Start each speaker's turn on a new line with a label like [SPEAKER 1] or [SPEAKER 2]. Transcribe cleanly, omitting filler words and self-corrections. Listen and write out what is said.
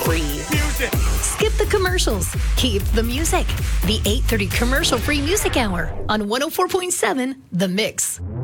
[SPEAKER 1] free.
[SPEAKER 2] Skip the commercials. Keep the music. The 8:30 commercial-free music hour on 104.7 The Mix.